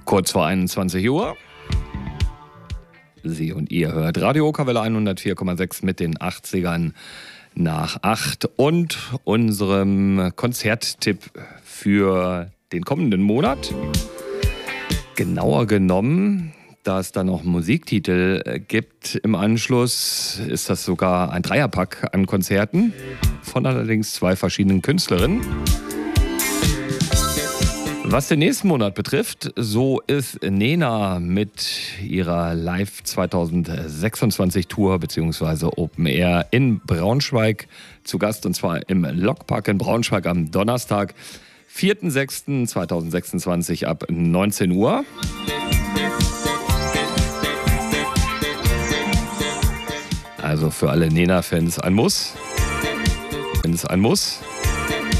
Kurz vor 21 Uhr. Sie und ihr hört Radio Okerwelle 104,6 mit den 80ern nach 8 und unserem Konzerttipp für den kommenden Monat. Genauer genommen, da es da noch Musiktitel gibt im Anschluss, ist das sogar ein Dreierpack an Konzerten von allerdings 2 verschiedenen Künstlerinnen. Was den nächsten Monat betrifft, so ist Nena mit ihrer Live 2026 Tour bzw. Open Air in Braunschweig zu Gast, und zwar im Lokpark in Braunschweig am Donnerstag, 4.6.2026 ab 19 Uhr. Also für alle Nena-Fans ein Muss. Ein Muss.